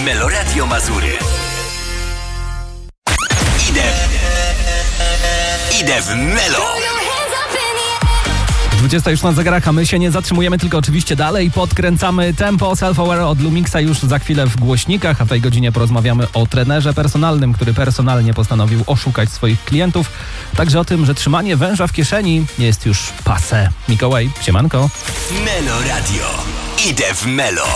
Meloradio Mazury. Idę w Melo. 20 już na zegarach, a my się nie zatrzymujemy, tylko oczywiście dalej podkręcamy tempo. Self-Aware od Lumixa już za chwilę w głośnikach, a w tej godzinie porozmawiamy o trenerze personalnym, który personalnie postanowił oszukać swoich klientów. Także o tym, że trzymanie węża w kieszeni jest już passé. Mikołaj, siemanko. Meloradio. Idę w Melo.